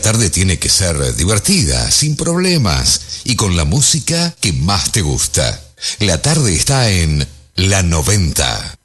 tarde tiene que ser divertida, sin problemas y con la música que más te gusta. La tarde está en La 90.